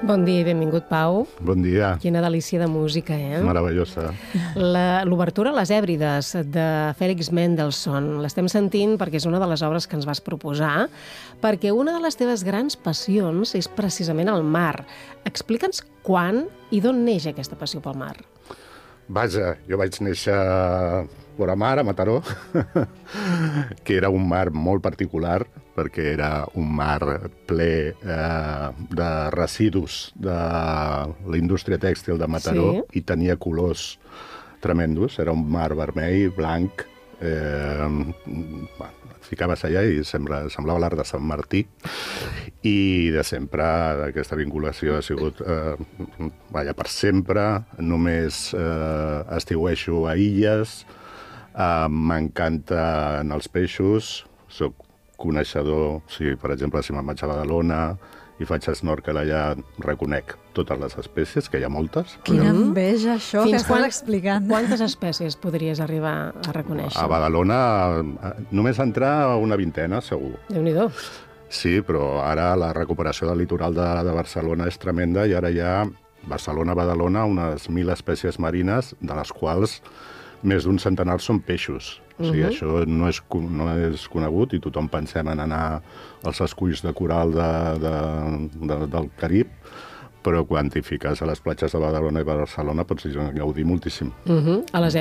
Bon dia i benvingut, Pau. Bon dia. Quina delícia de música, eh? Meravellosa. L'obertura a les Hèbrides de Félix Mendelssohn l'estem sentint perquè és una de les obres que ens vas proposar, perquè una de les teves grans passions és precisament el mar. Explica'ns quan i d'on neix aquesta passió pel mar. Vaja, jo vaig néixer a Mar, a Mataró, que era un mar molt particular, perquè era un mar ple de residus de la indústria tèxtil de Mataró, Sí. i tenia colors tremendos. Era un mar vermell, blanc, et ficaves allà i semblava l'art de Sant Martí, i de sempre aquesta vinculació ha sigut per sempre. Només estiueixo a illes, m'encanten els peixos, soc coneixedor, per exemple, si me'n vaig a Badalona i faig snorkel allà, reconec totes les espècies, que hi ha moltes. Quina enveja, això que estàs explicant. Quantes espècies podries arribar a reconèixer? A Badalona només entrar a una vintena, segur. Déu-n'hi-do. Sí, però ara la recuperació del litoral de Barcelona és tremenda i ara hi ha, Barcelona-Badalona, unes 1.000 espècies marines, de les quals més d'un centenar són peixos. O sigui, això no és conegut i tothom pensem en anar als esculls de coral del Carib, però quan t'hi fiques a les platges de Badalona i Barcelona pots gaudir moltíssim. A les